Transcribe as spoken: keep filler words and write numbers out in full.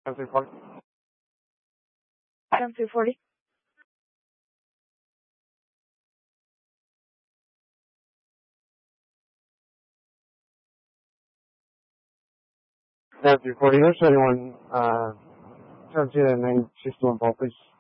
M three forty. M three forty. M three forty, there's anyone, uh, seventeen and nine sixty-one ball, please.